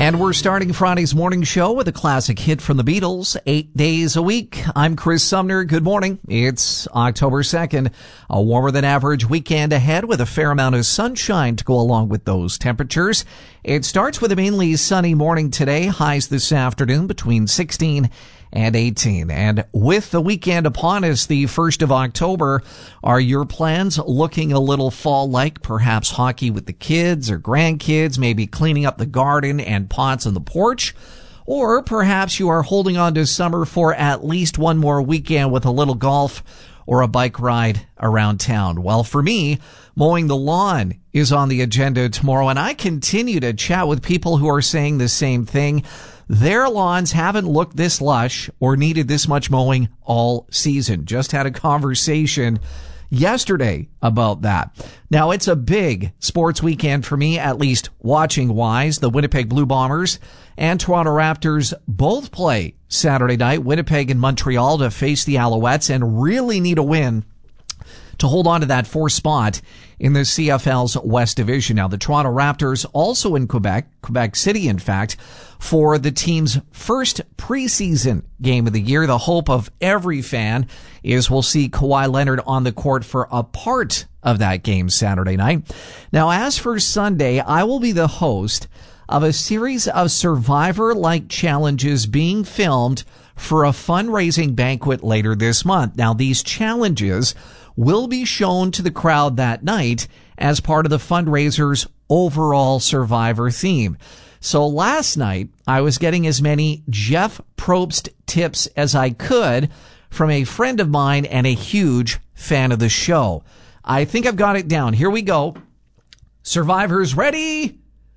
And we're starting Friday's morning show with a classic hit from the Beatles, 8 days a week. I'm Chris Sumner. Good morning. It's October 2nd, a warmer than average weekend ahead with a fair amount of sunshine to go along with those temperatures. It starts with a mainly sunny morning today, highs this afternoon between 16 and 18. And with the weekend upon us, the 1st of October, are your plans looking a little fall-like? Perhaps hockey with the kids or grandkids, maybe cleaning up the garden and pots on the porch? Or perhaps you are holding on to summer for at least one more weekend with a little golf or a bike ride around town. Well, for me, mowing the lawn is on the agenda tomorrow, and I continue to chat with people who are saying the same thing. Their lawns haven't looked this lush or needed this much mowing all season. Just had a conversation yesterday about that. Now, it's a big sports weekend for me, at least watching-wise. The Winnipeg Blue Bombers and Toronto Raptors both play Saturday night. Winnipeg and Montreal to face the Alouettes and really need a win to hold on to that fourth spot in the CFL's West Division. Now, the Toronto Raptors also in Quebec City, in fact, for the team's first preseason game of the year. The hope of every fan is we'll see Kawhi Leonard on the court for a part of that game Saturday night. Now, as for Sunday, I will be the host of a series of Survivor-like challenges being filmed for a fundraising banquet later this month. Now, these challenges will be shown to the crowd that night as part of the fundraiser's overall Survivor theme. So last night, I was getting as many Jeff Probst tips as I could from a friend of mine and a huge fan of the show. I think I've got it down. Here we go. Survivors ready?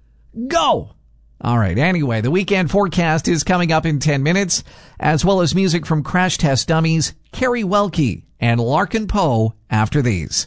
Go! All right. Anyway, the weekend forecast is coming up in 10 minutes, as well as music from Crash Test Dummies, Carrie Welke, and Larkin Poe after these.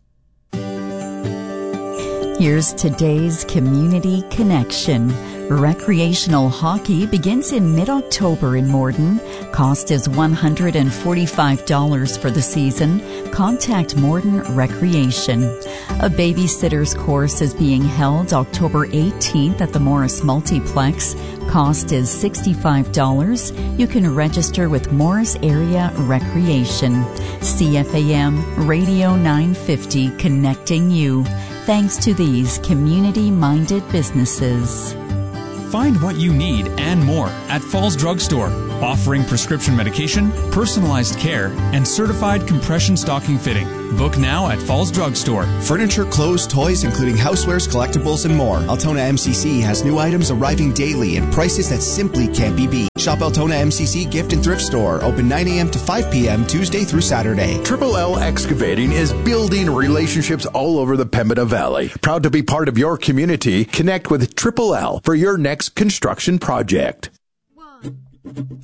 Here's today's Community Connection. Recreational hockey begins in mid-October in Morden. Cost is $145 for the season. Contact Morden Recreation. A babysitter's course is being held October 18th at the Morris Multiplex. Cost is $65. You can register with Morris Area Recreation. CFAM Radio 950, connecting you. Thanks to these community-minded businesses. Find what you need and more at Falls Drug Store, offering prescription medication, personalized care, and certified compression stocking fitting. Book now at Falls Drug Store. Furniture, clothes, toys, including housewares, collectibles, and more. Altona MCC has new items arriving daily and prices that simply can't be beat. Shop Altona MCC Gift and Thrift Store, open 9 a.m. to 5 p.m. Tuesday through Saturday. Triple L Excavating is building relationships all over the Pembina Valley. Proud to be part of your community. Connect with Triple L for your next construction project.